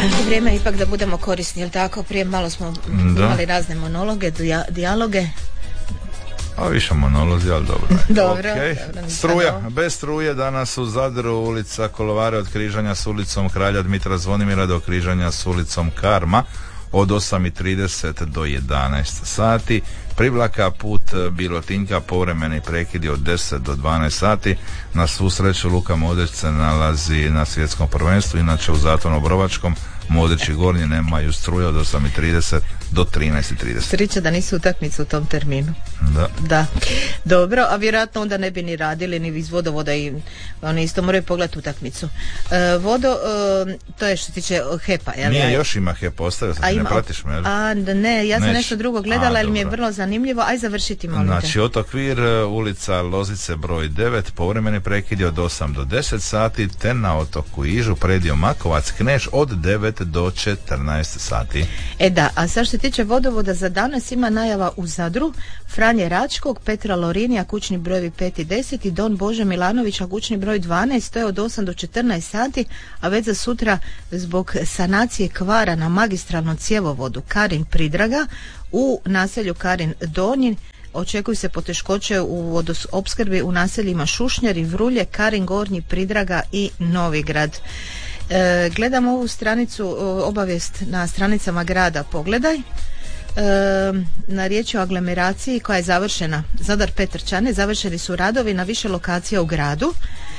Vrijeme je ipak da budemo korisni, jel tako? Prije malo smo imali razne monologe, dijaloge. A više monolozi, ali dobro. Dobro, okay. Dobro. Struja, bez struje danas u Zadru, ulica Kolovare od križanja s ulicom Kralja Dmitra Zvonimira do križanja s ulicom Karma od 8:30 do 11 sati. Privlaka put Bilotinjka, povremeni prekidi od 10 do 12 sati. Na svu sreću Luka Modrić se nalazi na svjetskom prvenstvu, inače u Zatonu Obrovačkom Modrić i Gornji nemaju struje od 8:30 do 13:30. Sreća da nisu utakmicu u tom terminu. Da. Dobro, a vjerojatno onda ne bi ni radili ni iz vodovoda i oni isto moraju pogledati utakmicu. To je što se tiče HEP-a. Nije, još ima HEP, ostavio sam, ne pratiš me. Ne, ja sam nešto drugo gledala, jer mi je vrlo zanimljivo. Aj završiti, molim te. Znači, Otok Vir, ulica Lozice broj 9, povremeni prekidi od 8 do 10 sati, te na Otoku Ižu predio Makovac Kneš od 9 do 14 sati. Da, a sad što se tiče vodovoda za danas ima najava u Zadru, Franje Račkog, Petra Lorinija, kućni brojevi 5 i 10 i Don Bože Milanovića, kućni broj 12, to je od 8 do 14 sati, a već za sutra zbog sanacije kvara na magistralnom cjevovodu Karin Pridraga u naselju Karin Donji očekuju se poteškoće u vodoopskrbi u naseljima Šušnjari, Vrulje, Karin Gornji, Pridraga i Novigrad. Gledam ovu stranicu, obavijest na stranicama grada Pogledaj. Na riječ o aglomeraciji koja je završena, Zadar Petrčane, završeni su radovi na više lokacija u gradu.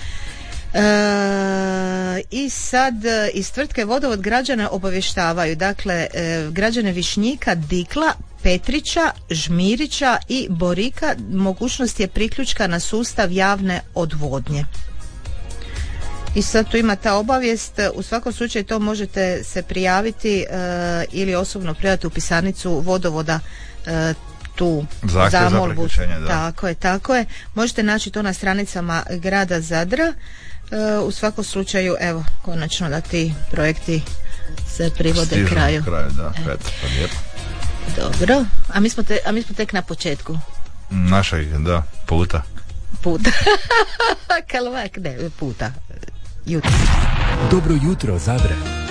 I sad iz tvrtke Vodovod građane obavještavaju, dakle građane Višnjika, Dikla, Petrića, Žmirića i Borika mogućnost je priključka na sustav javne odvodnje. I sad tu ima ta obavijest, u svakom slučaju to možete se prijaviti ili osobno prijaviti u pisarnicu vodovoda tu zamolbu. Tako je. Možete naći to na stranicama grada Zadra. U svakom slučaju, evo, konačno da ti projekti se privode kraju. Dobro, a mi smo tek na početku. Našeg, puta. Kalvak, ne, puta. Jutro. Dobro jutro, Zadre.